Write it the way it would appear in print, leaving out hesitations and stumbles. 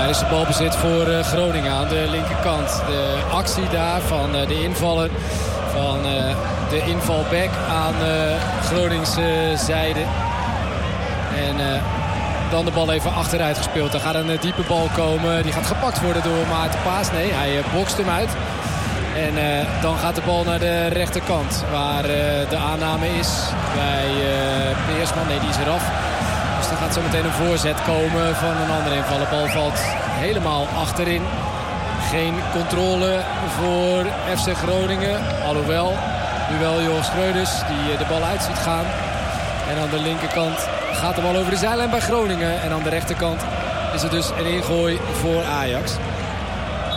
Daar is de balbezit voor Groningen aan de linkerkant. De actie daar van de invaller, van de invalback aan Groningse zijde. En dan de bal even achteruit gespeeld. Dan gaat een diepe bal komen. Die gaat gepakt worden door Maarten Paas. Nee, hij bokst hem uit. En dan gaat de bal naar de rechterkant. Waar de aanname is bij Peersman. Nee, die is eraf. Dus dan gaat zo meteen een voorzet komen van een andere invaller. De bal valt helemaal achterin. Geen controle voor FC Groningen. Alhoewel, nu wel Joris Schreuders die de bal uit ziet gaan. En aan de linkerkant gaat de bal over de zijlijn bij Groningen. En aan de rechterkant is het dus een ingooi voor Ajax.